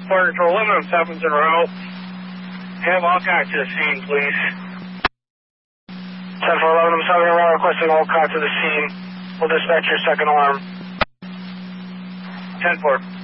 Fire Control, aluminum 7 in a row. Have all contact to the scene, please. 10 for aluminum 7 in a row, requesting all contact to the scene. We'll dispatch your second alarm. 10-4.